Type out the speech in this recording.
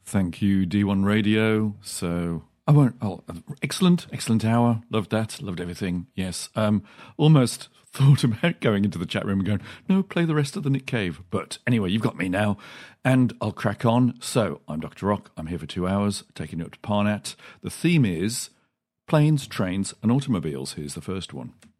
Thank you, D1 Radio. So, excellent hour. Loved that. Loved everything. Yes. Almost thought about going into the chat room and going, no, play the rest of the Nick Cave. But anyway, you've got me now, and I'll crack on. So, I'm Dr. Rock. I'm here for 2 hours, taking you up to Parnat. The theme is planes, trains, and automobiles. Here's the first one.